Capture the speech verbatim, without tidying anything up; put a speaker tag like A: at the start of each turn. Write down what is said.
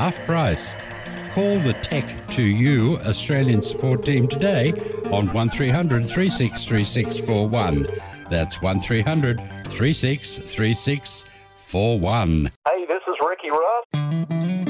A: half price. Call the Tech to You Australian support team today on one three hundred, three six three six four one. That's one three hundred, three six three six four one.
B: Hey, this is Ricky Russ.